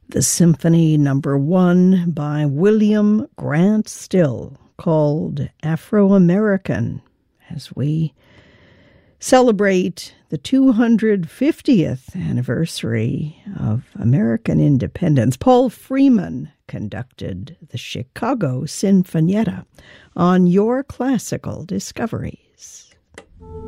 The Symphony Number 1 by William Grant Still, called Afro-American, as we celebrate the 250th anniversary of American independence. Paul Freeman conducted the Chicago Sinfonietta on Your Classical Discovery.